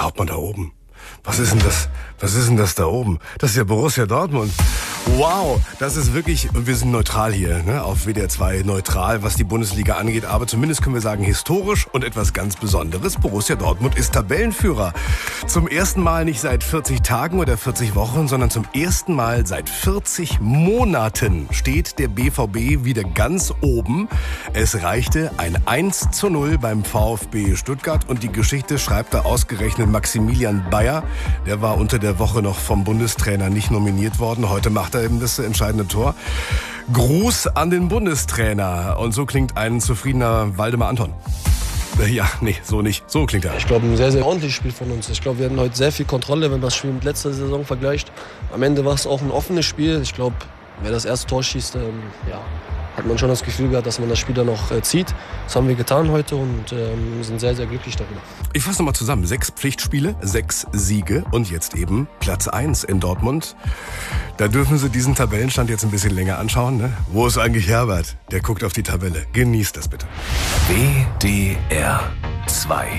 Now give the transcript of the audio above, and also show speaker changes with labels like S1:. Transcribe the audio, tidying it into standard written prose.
S1: Schaut mal da oben. Was ist denn das? Was ist denn das da oben? Das ist ja Borussia Dortmund. Wow, das ist wirklich, und wir sind neutral hier, ne, auf WDR 2, neutral, was die Bundesliga angeht, aber zumindest können wir sagen, historisch und etwas ganz Besonderes. Borussia Dortmund ist Tabellenführer. Zum ersten Mal nicht seit 40 Tagen oder 40 Wochen, sondern zum ersten Mal seit 40 Monaten steht der BVB wieder ganz oben. Es reichte ein 1:0 beim VfB Stuttgart und die Geschichte schreibt da ausgerechnet Maximilian Bayer. Der war unter der Woche noch vom Bundestrainer nicht nominiert worden. Heute macht er eben das entscheidende Tor. Gruß an den Bundestrainer. Und so klingt ein zufriedener Waldemar Anton. Ja, nee, so nicht. So klingt er.
S2: Ich glaube, ein sehr, sehr ordentliches Spiel von uns. Ich glaube, wir hatten heute sehr viel Kontrolle, wenn man das Spiel mit letzter Saison vergleicht. Am Ende war es auch ein offenes Spiel. Ich glaube, wer das erste Tor schießt, hat man schon das Gefühl gehabt, dass man das Spiel dann noch zieht. Das haben wir getan heute und sind sehr, sehr glücklich darüber.
S1: Ich fasse nochmal zusammen. 6 Pflichtspiele, 6 Siege und jetzt eben Platz 1 in Dortmund. Da dürfen Sie diesen Tabellenstand jetzt ein bisschen länger anschauen. Ne? Wo ist eigentlich Herbert? Der guckt auf die Tabelle. Genießt das bitte.
S3: WDR 2